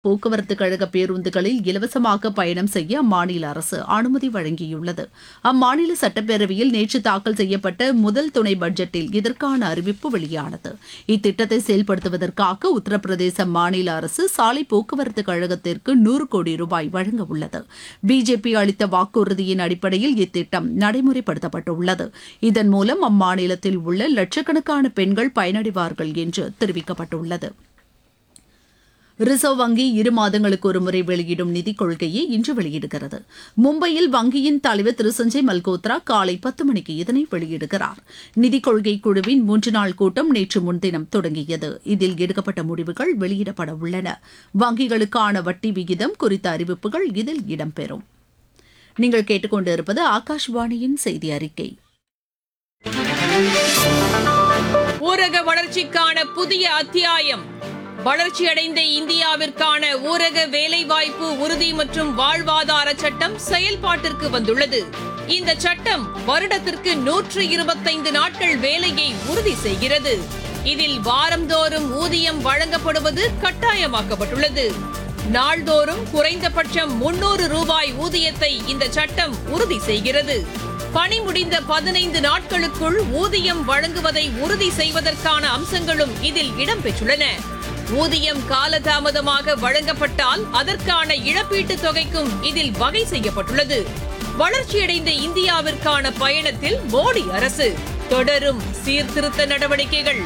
போக்குவரத்து கழக பேருந்துகளில் இலவசமாக பயணம் செய்ய அம்மாநில அரசு அனுமதி வழங்கியுள்ளது. அம்மாநில சட்டப்பேரவையில் நேற்று தாக்கல் செய்யப்பட்ட முதல் துணை பட்ஜெட்டில் இதற்கான அறிவிப்பு வெளியானது. இத்திட்டத்தை செயல்படுத்துவதற்காக உத்தரப்பிரதேச மாநில அரசு சாலை போக்குவரத்து கழகத்திற்கு 100 கோடி ரூபாய் வழங்க உள்ளது. பிஜேபி அளித்த வாக்குறுதியின் அடிப்படையில் இத்திட்டம் நடைமுறைப்படுத்தப்பட்டுள்ளது. இதன் மூலம் அம்மாநிலத்தில் உள்ள லட்சக்கணக்கான பெண்கள் பயனடைவார்கள் என்று தெரிவிக்கப்பட்டுள்ளது. ரிசர்வ் வங்கி 2 மாதங்களுக்கு ஒருமுறை வெளியிடும் நிதிக் கொள்கையை இன்று வெளியிடுகிறது. மும்பையில் வங்கியின் தலைவர் திரு சஞ்சய் மல்கோத்ரா காலை 10 மணிக்கு இதனை வெளியிடுகிறார். நிதிக் கொள்கை குழுவின் 3 நாள் கூட்டம் நேற்று முன்தினம் தொடங்கியது. இதில் எடுக்கப்பட்ட முடிவுகள் வெளியிடப்பட உள்ளன. வங்கிகளுக்கான வட்டி விகிதம் குறித்த அறிவிப்புகள் இதில் இடம்பெறும். நீங்கள் கேட்டுக்கொண்டிருப்பது ஆகாஷ்வாணியின் செய்தி அறிக்கை. ஊரக வளர்ச்சிக்கான புதிய அத்தியாயம். வளர்ச்சியடைந்த இந்தியாவிற்கான ஊரக வேலைவாய்ப்பு உறுதி மற்றும் வாழ்வாதார சட்டம் செயல்பாட்டிற்கு வந்துள்ளது. இந்த சட்டம் வருடத்திற்கு 125 நாட்கள் வேலையை உறுதி செய்கிறது. இதில் வாரந்தோறும் ஊதியம் வழங்கப்படுவது கட்டாயமாக்கப்பட்டுள்ளது. நாள்தோறும் குறைந்தபட்சம் 300 ரூபாய் ஊதியத்தை இந்த சட்டம் உறுதி செய்கிறது. பணி முடிந்த 15 நாட்களுக்குள் ஊதியம் வழங்குவதை உறுதி செய்வதற்கான அம்சங்களும் இதில் இடம்பெற்றுள்ளன. ஊதியம் காலதாமதமாக வழங்கப்பட்டால் அதற்கான இழப்பீட்டுத் தொகைக்கும் இதில் வகை செய்யப்பட்டுள்ளது. வளர்ச்சியடைந்த இந்தியாவிற்கான பயணத்தில் மோடி அரசு தொடரும் சீர்திருத்த நடவடிக்கைகள்.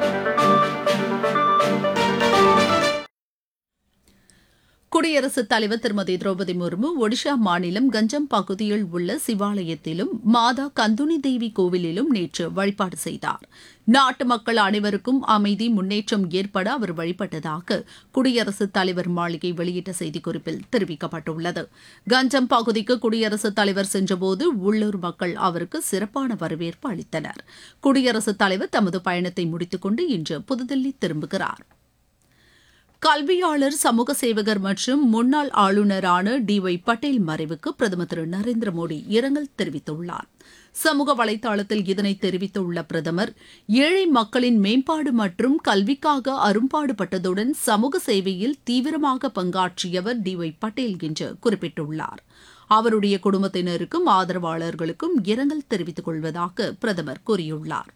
குடியரசுத் தலைவர் திருமதி திரௌபதி முர்மு ஒடிஷா மாநிலம் கஞ்சம் பகுதியில் உள்ள சிவாலயத்திலும் மாதா கந்துனி தேவி கோவிலிலும் நேற்று வழிபாடு செய்தார். நாட்டு மக்கள் அனைவருக்கும் அமைதி முன்னேற்றம் ஏற்பட அவர் வழிபட்டதாக குடியரசுத் தலைவர் மாளிகை வெளியிட்ட செய்திக்குறிப்பில் தெரிவிக்கப்பட்டுள்ளது. கஞ்சம் பகுதிக்கு குடியரசுத் தலைவர் சென்றபோது உள்ளூர் மக்கள் அவருக்கு சிறப்பான வரவேற்பு அளித்தனர். குடியரசுத் தலைவர் தமது பயணத்தை முடித்துக்கொண்டு இன்று புதுதில்லி திரும்புகிறார். கல்வியாளர், சமூக சேவகர் மற்றும் முன்னாள் ஆளுநரான டி.ஒய். பட்டேல் மறைவுக்கு பிரதமர் திரு நரேந்திர மோடி இரங்கல் தெரிவித்துள்ளார். சமூக வலைதளத்தில் இதனை தெரிவித்துள்ள பிரதமர், ஏழை மக்களின் மேம்பாடு மற்றும் கல்விக்காக அரும்பாடுபட்டதுடன் சமூக சேவையில் தீவிரமாக பங்காற்றியவர் டி.ஒய். பட்டேல் என்று குறிப்பிட்டுள்ளார். அவருடைய குடும்பத்தினருக்கும் ஆதரவாளர்களுக்கும் இரங்கல் தெரிவித்துக் கொள்வதாக பிரதமர் கூறியுள்ளார்.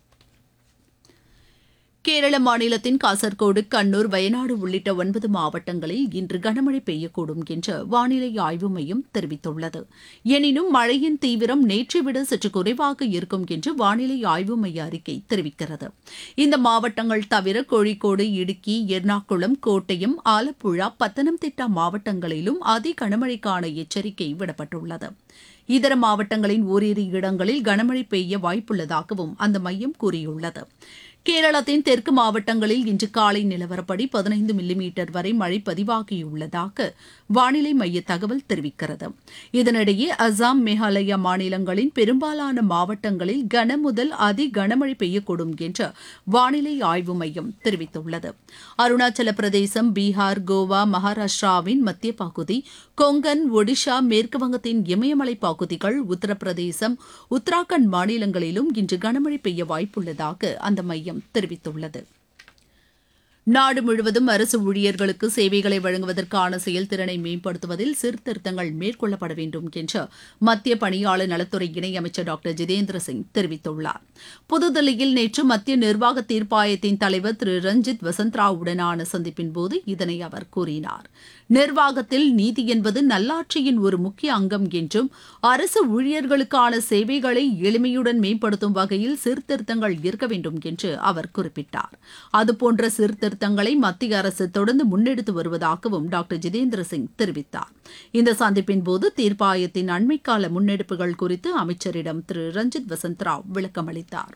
கேரள மாநிலத்தின் காசர்கோடு, கண்ணூர், வயநாடு உள்ளிட்ட 9 மாவட்டங்களில் இன்று கனமழை பெய்யக்கூடும் என்று வானிலை ஆய்வு மையம் தெரிவித்துள்ளது. எனினும் மழையின் தீவிரம் நேற்றை விட சற்று குறைவாக இருக்கும் என்று வானிலை ஆய்வு மைய அறிக்கை தெரிவிக்கிறது. இந்த மாவட்டங்கள் தவிர கோழிக்கோடு, இடுக்கி, எர்ணாகுளம், கோட்டயம், ஆலப்புழா, பத்தனம்திட்டா மாவட்டங்களிலும் அதி கனமழைக்கான எச்சரிக்கை விடப்பட்டுள்ளது. இதர மாவட்டங்களின் ஓரிரு இடங்களில் கனமழை பெய்ய வாய்ப்புள்ளதாகவும் அந்த மையம் கூறியுள்ளது. கேரளத்தின் தெற்கு மாவட்டங்களில் இன்று காலை நிலவரப்படி 15 மில்லிமீட்டர் வரை மழை பதிவாகியுள்ளதாக வானிலை மைய தகவல் தெரிவிக்கிறது. இதனிடையே அசாம், மேகாலயா மாநிலங்களின் பெரும்பாலான மாவட்டங்களில் கன முதல் அதி கனமழை பெய்யக்கூடும் என்று வானிலை ஆய்வு மையம் தெரிவித்துள்ளது. அருணாச்சல பிரதேசம், பீகார், கோவா, மகாராஷ்டிராவின் மத்திய பகுதி, கொங்கன், ஒடிஷா, மேற்குவங்கத்தின் இமயமலை பகுதிகள், உத்தரப்பிரதேசம், உத்தராகண்ட் மாநிலங்களிலும் இன்று கனமழை பெய்ய வாய்ப்புள்ளதாக அந்த மையம் தெரிவித்துள்ளது. நாடு முழுவதும் அரசு ஊழியர்களுக்கு சேவைகளை வழங்குவதற்கான செயல்திறனை மேம்படுத்துவதில் சீர்திருத்தங்கள் மேற்கொள்ளப்பட வேண்டும் என்று மத்திய பணியாளர் நலத்துறை இணையமைச்சர் டாக்டர் ஜிதேந்திர சிங் தெரிவித்துள்ளார். புதுதில்லியில் நேற்று மத்திய நிர்வாக தீர்ப்பாயத்தின் தலைவர் திரு ரஞ்சித் வசந்த்ராவுடனான சந்திப்பின்போது இதனை அவர் கூறினார். நிர்வாகத்தில் நீதி என்பது நல்லாட்சியின் ஒரு முக்கிய அங்கம் என்றும் அரசு ஊழியர்களுக்கான சேவைகளை எளிமையுடன் மேம்படுத்தும் வகையில் சீர்திருத்தங்கள் இருக்க வேண்டும் என்று அவர் குறிப்பிட்டார். அதுபோன்ற சீர்திருத்தங்களை மத்திய அரசு தொடர்ந்து முன்னெடுத்து வருவதாகவும் டாக்டர் ஜிதேந்திர சிங் தெரிவித்தார். இந்த சந்திப்பின்போது தீர்ப்பாயத்தின் அண்மைக்கால முன்னெடுப்புகள் குறித்து அமைச்சரிடம் திரு ரஞ்சித் வசந்த்ராவ் விளக்கமளித்தார்.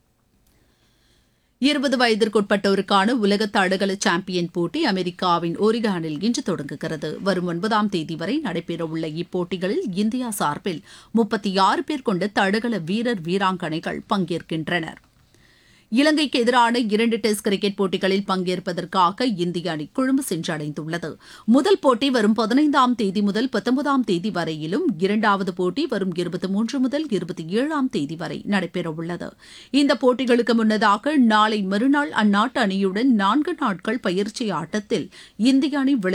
20 வயதிற்குட்பட்டோருக்கான உலக தடகள சாம்பியன் போட்டி அமெரிக்காவின் ஓரிகானில் இன்று தொடங்குகிறது. வரும் 9ஆம் தேதி வரை நடைபெறவுள்ள இப்போட்டிகளில் இந்தியா சார்பில் 36 பேர் கொண்ட தடகள வீரர், வீராங்கனைகள் பங்கேற்கின்றனர். இலங்கைக்கு எதிரான 2 டெஸ்ட் கிரிக்கெட் போட்டிகளில் பங்கேற்பதற்காக இந்திய அணி கொழும்பு சென்றடைந்துள்ளது. முதல் போட்டி வரும் 15ஆம் தேதி முதல் 19ஆம் தேதி வரையிலும், இரண்டாவது போட்டி வரும் 23 முதல் 27ஆம் தேதி வரை நடைபெறவுள்ளது. இந்த போட்டிகளுக்கு முன்னதாக நாளை மறுநாள் அந்நாட்டு அணியுடன் 4 நாட்கள் பயிற்சி ஆட்டத்தில் இந்திய அணி